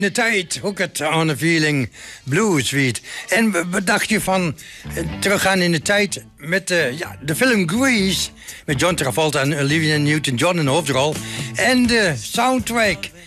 De tijd, ook het on a feeling blues suite. En wat dacht je van teruggaan in de tijd met de film Grease... met John Travolta en Olivia Newton-John in de hoofdrol... en de soundtrack